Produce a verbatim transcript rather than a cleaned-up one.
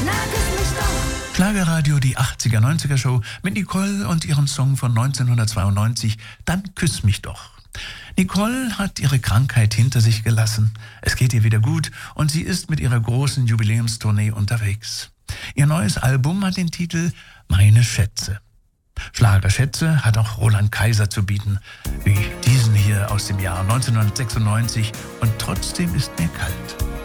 Schlagerradio, die achtziger-neunziger-Show mit Nicole und ihrem Song von neunzehnhundertzweiundneunzig, Dann küss mich doch. Nicole hat ihre Krankheit hinter sich gelassen. Es geht ihr wieder gut und sie ist mit ihrer großen Jubiläumstournee unterwegs. Ihr neues Album hat den Titel Meine Schätze. Schlagerschätze hat auch Roland Kaiser zu bieten, wie diesen hier aus dem Jahr neunzehnhundertsechsundneunzig, und trotzdem ist mir kalt.